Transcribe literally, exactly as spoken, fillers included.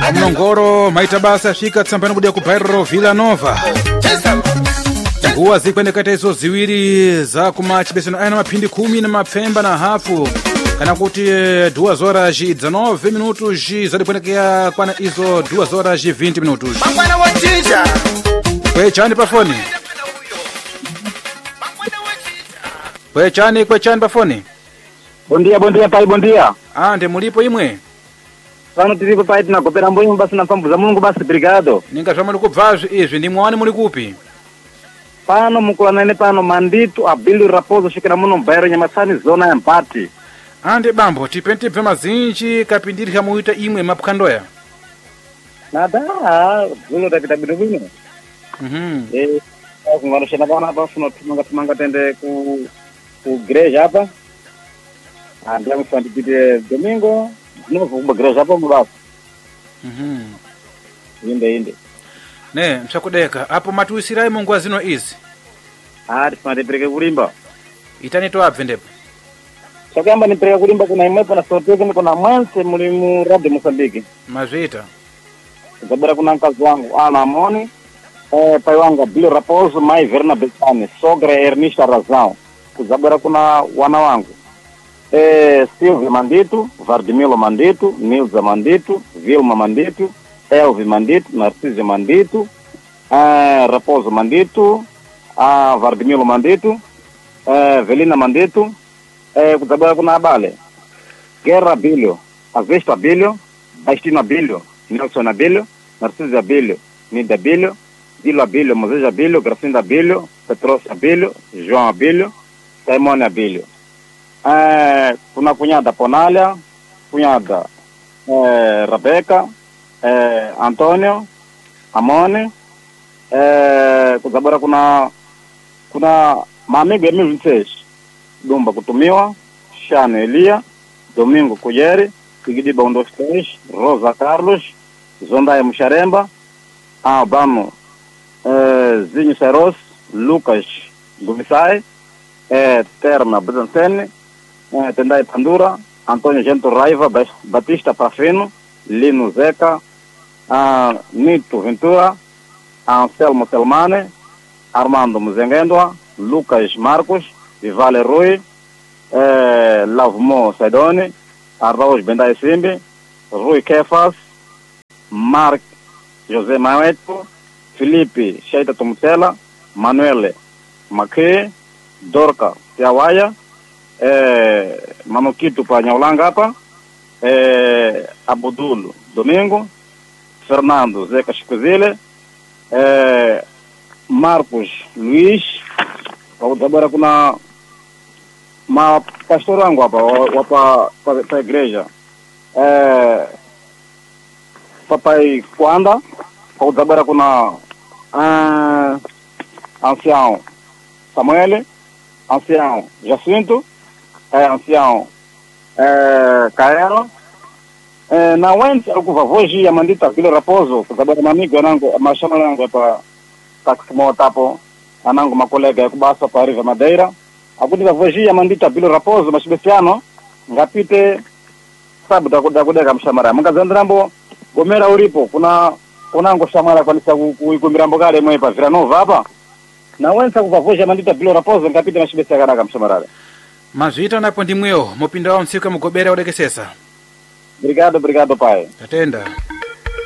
Mnongoro maitabasa fika tsambani kudia ku Bairro Villa Nova. Nguwa zikwendekata izo ziwiri za kumachibesano aya na maphindi kumi na mapfemba na hafu kana kuti duas horas e dezenove minutos zadikwendekea kwana izo duas horas e vinte minutos. Kwechani pa foni. Kwechani kwechani pa foni. Bom dia, bom dia pai, bom dia. Ah, ndi mulipo imwe? Pano tilipo pai tinakopera mbonyo basi na fambu za Mulungu basi obrigado. Ninga zva muli kubvazvi izvi ndi mwani muli kupi? Pano mukulanane pano Mandito Abílio Raposo shikira muno Bairro Nyamatsani zona ya Mpati. Ande bambo tipenti bva mazinji kapindirika muita imwe mapkandoya. Nada, zulo tapita bino bino. Mhm. Eh, kungaroshana bana hapa funo tumanga tumanga tende ku ku igreja hapa. Ande mfandipite domingo, novo ku igreja hapa mubasa. Mhm. Inde inde. Ne, msakudeka apo matuisirai mungu zino izi. Ah, tifandipereke kulimba. Itani to abve ndipo. Chakamba nipereke kulimba kuna imwepo na soteke ni kuna mwanse muli mu Radio Mozambique. Mazvita. Zabera kuna mkazi wangu ana Amoni, eh pai wangu Abílio Raposo, mai Verna Betani, sogra Ernista Razão. Kuzabera kuna wana wangu. Eh Silvio Mandito, Vardimilo Mandito, Nilza Mandito, Vilma Mandito, Elvi Mandito, Narciso Mandito, eh Raposo Mandito, ah Vardimilo Mandito, eh Velina Mandito, eh kuzabera kuna Abale. Guerra Abílio, Avesto Abílio, Baistino Abílio, Nelson Abílio, Narciso Abílio, Nida Abílio, Dilo Abílio, Moisés Abílio, Gracinda Abílio, Petrócio Abílio, João Abílio, Simone Abílio. Eh, kuna cunhada Ponália, cunhada eh, Rebeca, eh, Antônio, Amone, eh, kuzabora kuna kuna maamigo ya mil vinte e seis, Dumba Kutumiwa, Shano Elia, Domingo Kujeri, Kigidiba um, dois, três, Rosa Carlos, Zondaia Muxaremba, Albano, eh, Zinho Seros, Lucas Gumissai, eh, Terna Bezancene, eh, Tendai Pandura, Antônio Gento Raiva, Batista Pafino, Lino Zeca, ah, Nito Ventura, Anselmo Selmane, Armando Muzengendwa, Lucas Marcos, Vivale Rui, eh, Lavmo Saidoni, Arroz Bendai Simbi, Rui Kefas, Mark José Maeto, Felipe Sheita Tumutela, Manuele Maque, Dorca Tiawaya, eh, Manukito Panhaulanga hapa, eh, Abudul Domingo, Fernando Zeca Chicozile, eh, Marcos Luiz, agora kuna ma pastor wangu hapa wapa pa igreja eh papai Kwanda kwa zabara kuna uh, ancião Samuel, ancião Jacinto, eh, ancião eh Caero, eh, na wenza ukuvavoji ya Mandito Abílio Raposo kwa zabara mamigo nangu mashama yangu hapa taksimo tapo anangu makolega ya kubasa pa Riva Madeira. Akuti vavojia Mandito Abílio Raposo mashibesiano ngapite sabu da kudeka mshamara mungazandrambo gomera uripo kuna kunango shamara kwanisa kuikumirambo kale mwe pa Villa Nova hapa na wenza kuvavojia Mandito Abílio Raposo ngapite mashibesiano kana mshamara mazvita napo ndimwewo mupinda wa msika mugobera udekesesa. Obrigado, obrigado pai. Tatenda.